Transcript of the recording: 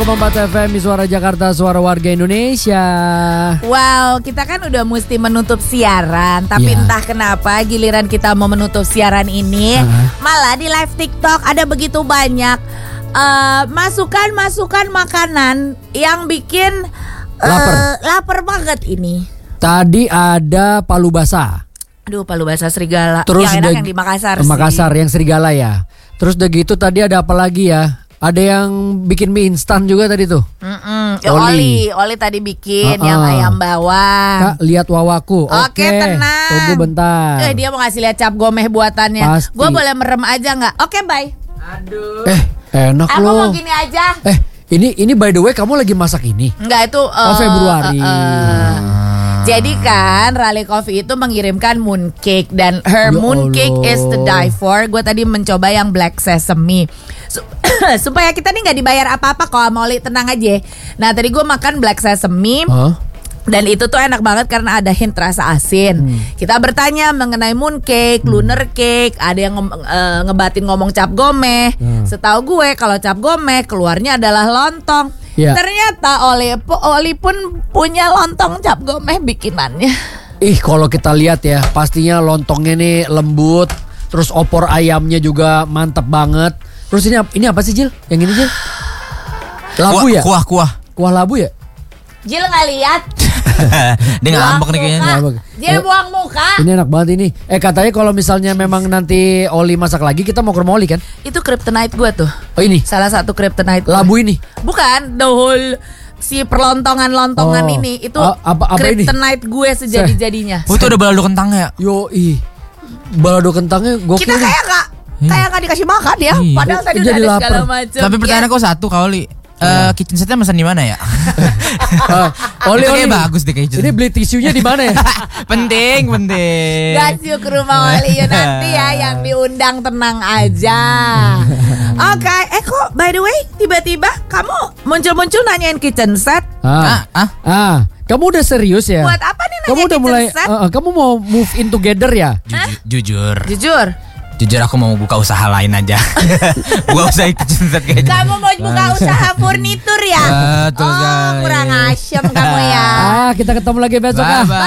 102,4 FM Suara Jakarta, suara warga Indonesia. Wow, kita kan udah mesti menutup siaran, tapi entah kenapa giliran kita mau menutup siaran ini, malah di live TikTok ada begitu banyak masukan makanan yang bikin lapar banget ini. Tadi ada palu basah. Aduh, palu basah serigala. Terus yang enak yang di Makassar sih. Makassar yang serigala ya. Terus udah gitu tadi ada apa lagi ya? Ada yang bikin mie instan juga tadi tuh. Oli tadi bikin yang ayam bawang. Kak, lihat wawaku. Oke, tenang. Tunggu bentar. Dia mau ngasih lihat cap gomeh buatannya. Gue boleh merem aja nggak? Oke, bye. Aduh. Enak Aku loh. mau gini aja. Ini by the way kamu lagi masak ini? Enggak, itu Februari. Jadi kan Raleigh Coffee itu mengirimkan mooncake dan her mooncake is to die for. Gue tadi mencoba yang black sesame supaya kita nih nggak dibayar apa-apa kok, Molly, tenang aja. Nah tadi gue makan black sesame. Dan itu tuh enak banget karena ada hint rasa asin. Kita bertanya mengenai mooncake, lunar cake, ada yang ngebatin ngomong cap gomeh. Setahu gue kalau cap gomeh keluarnya adalah lontong. Ternyata Oli pun punya lontong cap gomeh bikinannya. Kalau kita lihat ya, pastinya lontongnya nih lembut. Terus opor ayamnya juga mantep banget. Terus ini apa sih, Jil? Yang ini, Jil? Labu ya? Kuah labu ya? Jil nggak lihat? Dia ngambek nih kayaknya. Dia buang muka. Ini enak banget ini. Katanya kalau misalnya memang nanti Oli masak lagi, kita mau ke rumah Oli kan? Itu kryptonite gue tuh. Oh ini? Salah satu kryptonite. Labu ini? Bukan, the whole si perlontongan ini itu apa kryptonite gue sejadi-jadinya. Itu ada balado kentangnya. Balado kentangnya gokil. Kita kayak nggak dikasih makan ya. Padahal tadi udah ada segala macam. Tapi pertanyaan aku satu, Kak Oli. Kitchen setnya pesan di mana ya? Oli bagus deh kitchen. Ini beli tisunya di mana ya? penting. Gas yuk ke rumah Oli yuk nanti ya, yang diundang tenang aja. Oke, kok by the way tiba-tiba kamu muncul nanyain kitchen set? Kamu udah serius ya? Buat apa nih nanya kamu udah kitchen mulai, set? kamu mau move in together ya? Jujur aku mau buka usaha lain aja. Buka usaha kitchen set kayaknya. Kamu mau buka usaha furnitur ya? Betul, kurang asyem kamu ya. Kita ketemu lagi besok.